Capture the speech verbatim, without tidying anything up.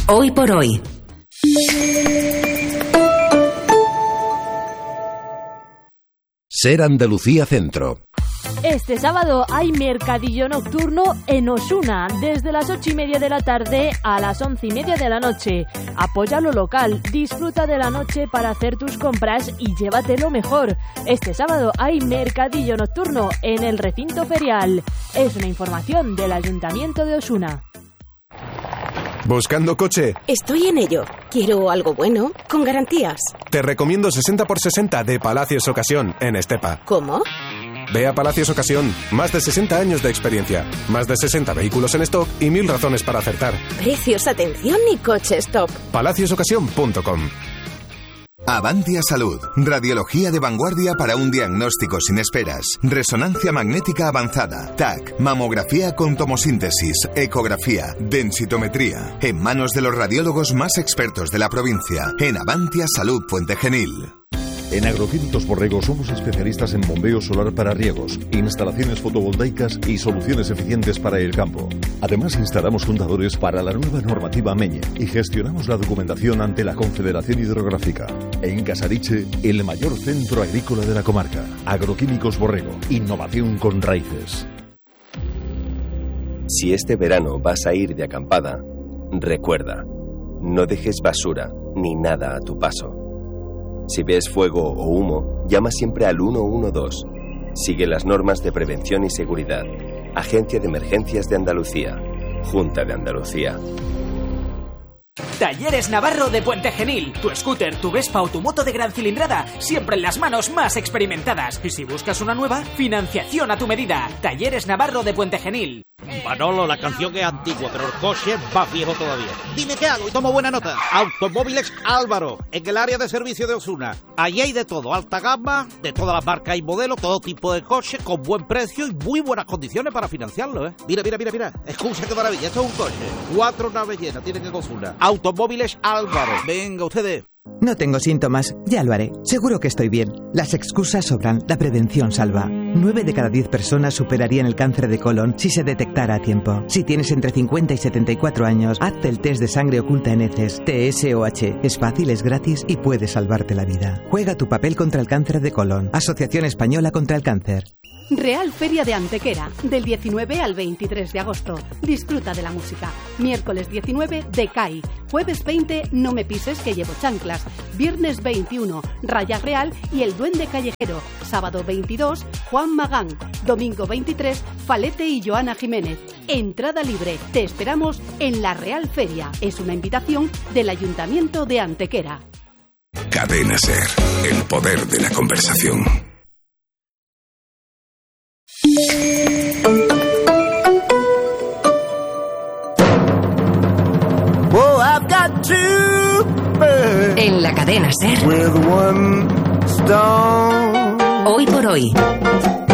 Hoy por hoy. Ser Andalucía Centro. Este sábado hay mercadillo nocturno en Osuna, desde las ocho y media de la tarde a las once y media de la noche. Apoya lo local, disfruta de la noche para hacer tus compras y llévatelo mejor. Este sábado hay mercadillo nocturno en el recinto ferial. Es una información del Ayuntamiento de Osuna. ¿Buscando coche? Estoy en ello. Quiero algo bueno, con garantías. Te recomiendo sesenta por sesenta de Palacios Ocasión, en Estepa. ¿Cómo? Ve a Palacios Ocasión. Más de sesenta años de experiencia. Más de sesenta vehículos en stock y mil razones para acertar. Precios, atención y coche stop. palacios ocasión punto com. Avantia Salud. Radiología de vanguardia para un diagnóstico sin esperas. Resonancia magnética avanzada. T A C. Mamografía con tomosíntesis. Ecografía. Densitometría. En manos de los radiólogos más expertos de la provincia. En Avantia Salud Puente Genil. En Agroquímicos Borrego somos especialistas en bombeo solar para riegos, instalaciones fotovoltaicas y soluciones eficientes para el campo. Además, instalamos fundadores para la nueva normativa M E Ñ E y gestionamos la documentación ante la Confederación Hidrográfica. En Casariche, el mayor centro agrícola de la comarca. Agroquímicos Borrego, innovación con raíces. Si este verano vas a ir de acampada, recuerda, no dejes basura ni nada a tu paso. Si ves fuego o humo, llama siempre al uno uno dos. Sigue las normas de prevención y seguridad. Agencia de Emergencias de Andalucía. Junta de Andalucía. Talleres Navarro de Puente Genil. Tu scooter, tu Vespa o tu moto de gran cilindrada, siempre en las manos más experimentadas. Y si buscas una nueva, financiación a tu medida. Talleres Navarro de Puente Genil. Manolo, la canción es antigua, pero el coche va viejo todavía. Dime qué hago y tomo buena nota. Automóviles Álvaro, en el área de servicio de Osuna. Allí hay de todo, alta gama, de todas las marcas y modelos, todo tipo de coches, con buen precio y muy buenas condiciones para financiarlo, ¿eh? Mira, mira, mira, mira. Escucha qué maravilla, esto es un coche. Cuatro naves llenas, tienen en Osuna. Automóviles Álvaro. Venga, ustedes. No tengo síntomas, ya lo haré. Seguro que estoy bien. Las excusas sobran, la prevención salva. nueve de cada diez personas superarían el cáncer de colon si se detectara a tiempo. Si tienes entre cincuenta y setenta y cuatro años, hazte el test de sangre oculta en heces, T S O H. Es fácil, es gratis y puede salvarte la vida. Juega tu papel contra el cáncer de colon. Asociación Española contra el Cáncer. Real Feria de Antequera, del diecinueve al veintitrés de agosto. Disfruta de la música. Miércoles diecinueve, Decay. Jueves veinte, No me pises que llevo chanclas. Viernes veintiuno, Raya Real y El Duende Callejero. Sábado veintidós, Juan Magán. Domingo veintitrés, Falete y Joana Jiménez. Entrada libre. Te esperamos en la Real Feria. Es una invitación del Ayuntamiento de Antequera. Cadena Ser, el poder de la conversación. En la cadena Ser. Hoy por hoy.